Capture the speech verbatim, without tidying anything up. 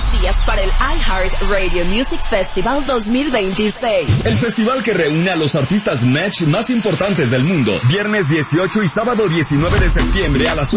últimos días para el iHeart Radio Music Festival dos mil veintiséis. El festival que reúne a los artistas match más importantes del mundo. Viernes dieciocho y sábado diecinueve de septiembre a las